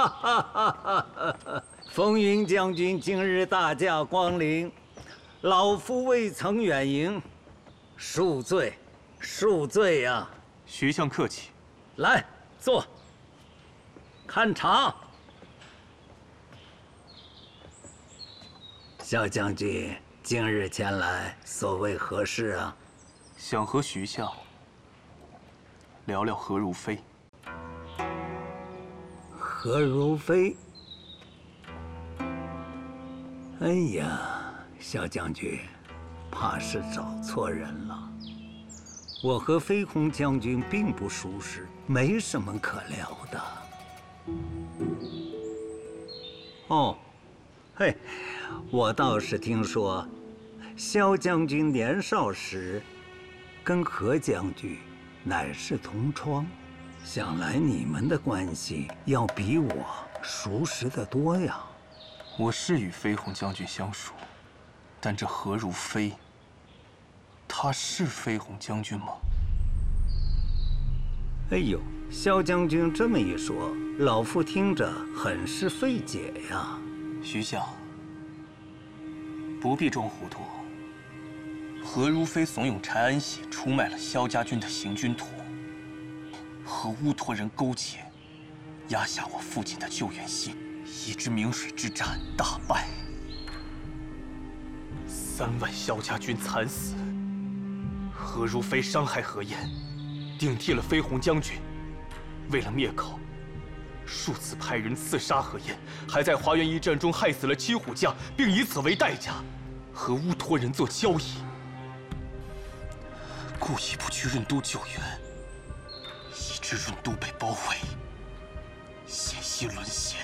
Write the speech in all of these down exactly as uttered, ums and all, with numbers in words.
风云将军今日大驾光临，老夫未曾远迎，恕罪，恕罪呀、啊！ 徐相客气， 来坐，看茶。萧将军今日前来，所谓何事啊？ 想和徐相聊聊何如飞。 何如飞？哎呀，萧将军，怕是找错人了。我和飞鸿将军并不熟识，没什么可聊的。哦，嘿，我倒是听说，萧将军年少时跟何将军乃是同窗，想来你们的关系要比我熟识得多呀。 我是与飞鸿将军相熟，但这何如飞，他是飞鸿将军吗？ 哎呦，萧将军这么一说，老夫听着很是费解呀。 徐相，不必装糊涂。何如飞怂恿柴安喜出卖了萧家军的行军图，和乌托人勾结，压下我父亲的救援信，以致明水之战大败，三万萧家军惨死。何如飞伤害何晏，顶替了飞鸿将军，为了灭口，数次派人刺杀何晏，还在华元一战中害死了七虎将，并以此为代价，和乌托人做交易，故意不去润都救援，以致润都被包围，险些沦陷。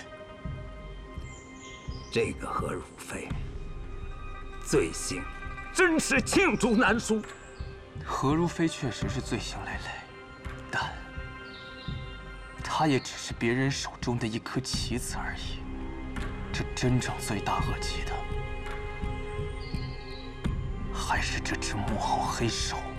这个何如飞，罪行真是罄竹难书。 何如飞确实是罪行累累，但他也只是别人手中的一颗棋子而已。这真正罪大恶极的，还是这只幕后黑手。